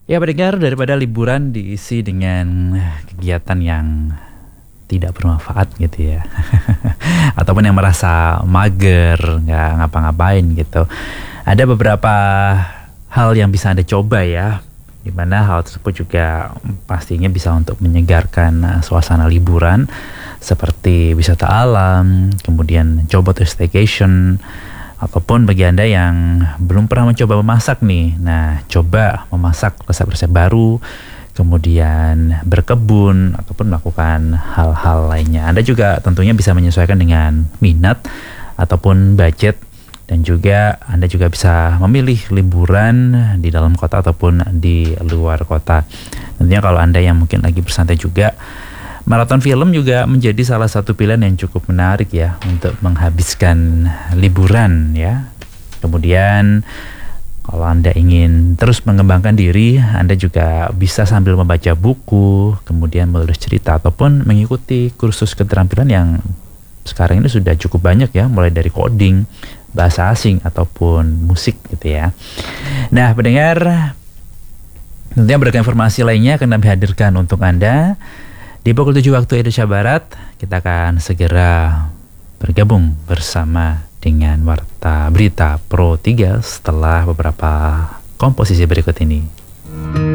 Ya pendengar, daripada liburan diisi dengan kegiatan yang tidak bermanfaat gitu ya ataupun yang merasa mager, nggak ngapa-ngapain gitu, ada beberapa hal yang bisa Anda coba ya, dimana hal tersebut juga pastinya bisa untuk menyegarkan suasana liburan, seperti wisata alam, kemudian coba to staycation. Ataupun bagi Anda yang belum pernah mencoba memasak nih, nah coba memasak resep-resep baru, kemudian berkebun, ataupun melakukan hal-hal lainnya. Anda juga tentunya bisa menyesuaikan dengan minat ataupun budget, dan juga Anda juga bisa memilih liburan di dalam kota ataupun di luar kota. Tentunya kalau Anda yang mungkin lagi bersantai juga, maraton film juga menjadi salah satu pilihan yang cukup menarik ya untuk menghabiskan liburan ya. Kemudian kalau Anda ingin terus mengembangkan diri, Anda juga bisa sambil membaca buku, kemudian menulis cerita ataupun mengikuti kursus keterampilan yang sekarang ini sudah cukup banyak ya, mulai dari coding, bahasa asing ataupun musik gitu ya. Nah, pendengar, tentunya beragam informasi lainnya akan kami hadirkan untuk Anda. Di pukul 7 waktu Indonesia Barat, kita akan segera bergabung bersama dengan Warta Berita Pro 3 setelah beberapa komposisi berikut ini.